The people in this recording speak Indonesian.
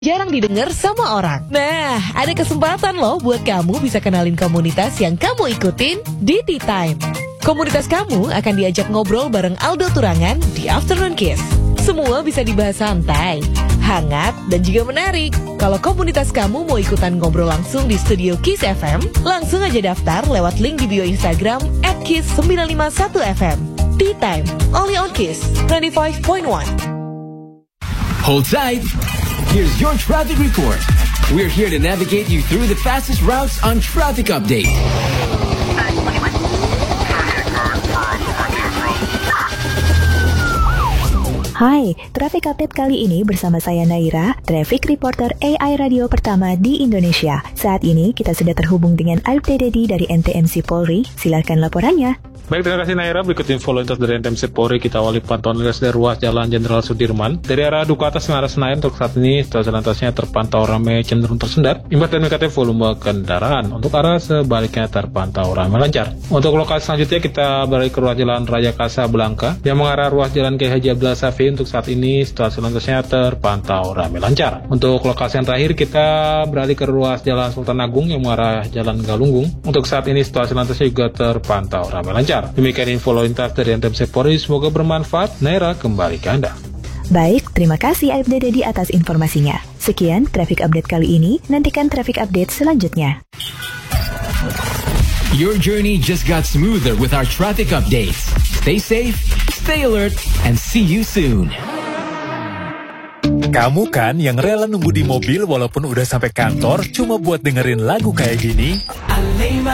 jarang didengar sama orang. Nah, ada kesempatan loh buat kamu bisa kenalin komunitas yang kamu ikutin di Tea Time. Komunitas kamu akan diajak ngobrol bareng Aldo Turangan di Afternoon Kiss. Semua bisa dibahas santai, hangat, dan juga menarik. Kalau komunitas kamu mau ikutan ngobrol langsung di studio Kiss FM, langsung aja daftar lewat link di bio Instagram @kiss951fm. Tea Time, only on Kiss 95.1. Hold tight. Here's your traffic report. We're here to navigate you through the fastest routes on Traffic Update. Hai, Traffic Update kali ini bersama saya Naira, Traffic Reporter AI Radio pertama di Indonesia. Saat ini kita sudah terhubung dengan Aibda Dedi dari NTMC Polri. Silakan laporannya. Baik, terima kasih Naira. Berikut info lalu lintas dari NTMC Polri. Kita awali pantauan lintas dari ruas Jalan Jenderal Sudirman. Dari arah Duku Atas ke arah Senayan untuk saat ini situasi lintasnya terpantau ramai cenderung tersendat. Imbas dan meningkatnya volume kendaraan. Untuk arah sebaliknya terpantau ramai lancar. Untuk lokasi selanjutnya kita beralih ke ruas Jalan Raya Kasablanka yang mengarah ruas Jalan Kiai Haji Abdullah Shafi'i. Untuk saat ini situasi lintasnya terpantau ramai lancar. Untuk lokasi yang terakhir kita beralih ke ruas Jalan Sultan Agung yang mengarah Jalan Galunggung. Untuk saat ini situasi lintasnya juga terpantau ramai lancar. Demikian info lalu lintas dari NTMC Polri, semoga bermanfaat. Naira, kembali ke Anda. Baik, terima kasih Aibda Dedi atas informasinya. Sekian Traffic Update kali ini, nantikan Traffic Update selanjutnya. Your journey just got smoother with our traffic updates. Stay safe, stay alert, and see you soon. Kamu kan yang rela nunggu di mobil walaupun udah sampai kantor cuma buat dengerin lagu kayak gini?